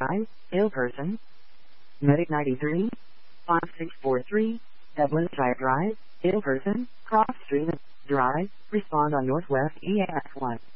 Drive, Aleperson. Medic 93, 5643, Dublin-Shire Drive, Aleperson, Cross Street Drive, respond on Northwest EX1.